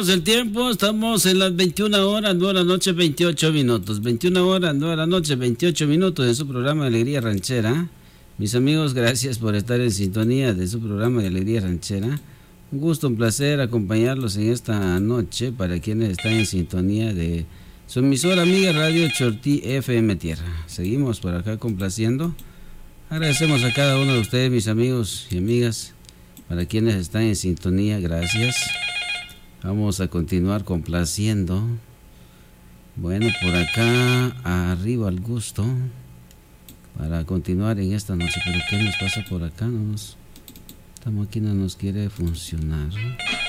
Revisamos el tiempo, estamos en las 21 horas, 9 de la noche, 28 minutos. 21 horas, 9 de la noche, 28 minutos de su programa de Alegría Ranchera. Mis amigos, gracias por estar en sintonía de su programa de Alegría Ranchera. Un gusto, un placer acompañarlos en esta noche para quienes están en sintonía de su emisora amiga Radio Chortí FM Tierra. Seguimos por acá complaciendo. Agradecemos a cada uno de ustedes, mis amigos y amigas, para quienes están en sintonía, gracias. Vamos a continuar complaciendo. Bueno, por acá arriba al gusto para continuar en esta noche. Pero ¿qué nos pasa por acá? Estamos aquí, no nos quiere funcionar.